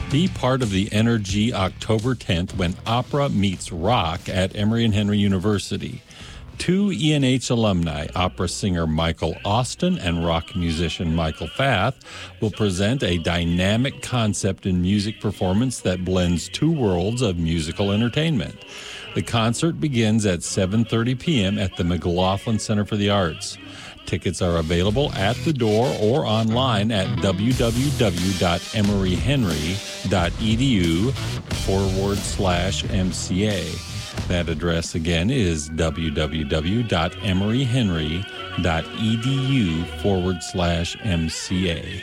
Be part of the energy October 10th when opera meets rock at Emory and Henry University. Two ENH alumni, opera singer Michael Austin and rock musician Michael Fath, will present a dynamic concept in music performance that blends two worlds of musical entertainment. The concert begins at 7:30 p.m. at the McLaughlin Center for the Arts. Tickets are available at the door or online at www.emoryhenry.edu/MCA. That address again is www.emoryhenry.edu/MCA.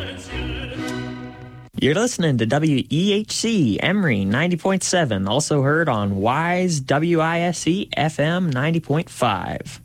You're listening to WEHC Emory 90.7, also heard on WISE WISE FM 90.5.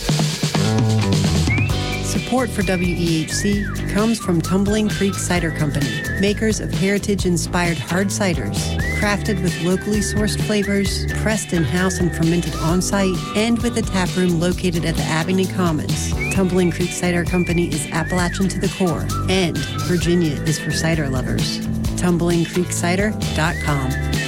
Support for WEHC comes from Tumbling Creek Cider Company, makers of heritage-inspired hard ciders, crafted with locally sourced flavors, pressed in-house and fermented on-site, and with a tap room located at the Abington Commons. Tumbling Creek Cider Company is Appalachian to the core, and Virginia is for cider lovers. TumblingCreekCider.com.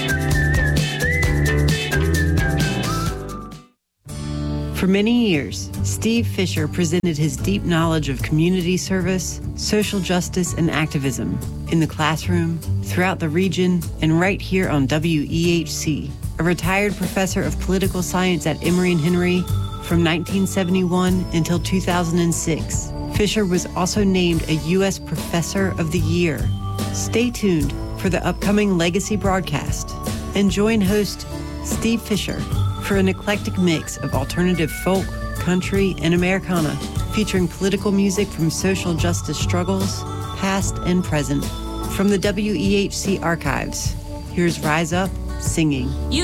For many years, Steve Fisher presented his deep knowledge of community service, social justice, and activism in the classroom, throughout the region, and right here on WEHC. A retired professor of political science at Emory and Henry from 1971 until 2006, Fisher was also named a U.S. Professor of the Year. Stay tuned for the upcoming Legacy broadcast and join host Steve Fisher for an eclectic mix of alternative folk, country, and Americana, featuring political music from social justice struggles, past and present. From the WEHC archives, here's Rise Up Singing. You